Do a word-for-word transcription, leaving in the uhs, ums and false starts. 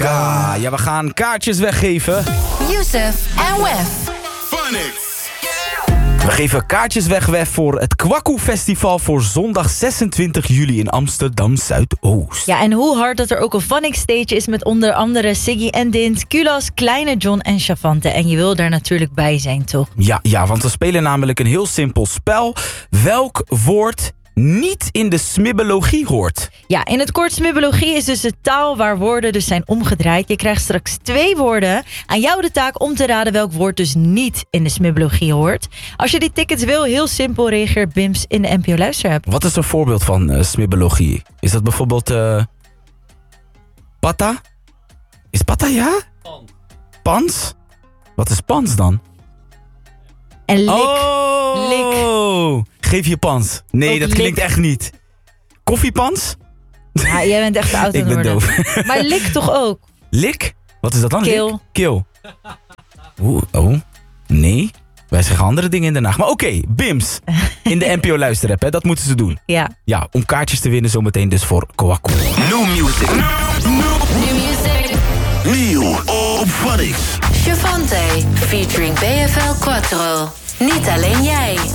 Ja, we gaan kaartjes weggeven. Youssef en Wef. We geven kaartjes weg, Wef, voor het Kwaku Festival voor zondag zesentwintig juli in Amsterdam Zuidoost. Ja, en hoe hard dat er ook een Phonics stage is met onder andere Siggy en Dint, Kulas, Kleine John en Chavante. En je wil daar natuurlijk bij zijn, toch? Ja, ja, want we spelen namelijk een heel simpel spel. Welk woord niet in de smibbologie hoort? Ja, in het kort, smibbologie is dus de taal waar woorden dus zijn omgedraaid. Je krijgt straks twee woorden. Aan jou de taak om te raden welk woord dus niet in de smibbologie hoort. Als je die tickets wil, heel simpel, reageer Bims in de N P O Luisterapp. Wat is een voorbeeld van uh, smibbologie? Is dat bijvoorbeeld uh, patta? Is patta ja? Pans. Pans? Wat is pans dan? En lik. Oh, Lik. Geef je pans. Nee, Ook dat lik. klinkt echt niet. Koffiepans? Ja, jij bent echt oud aan Ik het ben worden. doof. Maar lik toch ook? Lik? Wat is dat dan? Keel. Lik? Keel. Oeh, oh. Nee. Wij zeggen andere dingen in Den Haag. Maar oké, okay, Bims. In de N P O Luisterapp, hè. Dat moeten ze doen. Ja. Ja, om kaartjes te winnen zometeen dus voor Kwaku. New music. New music. Nieuw op Phonics. Chavante featuring B F L Quattro. Niet alleen jij.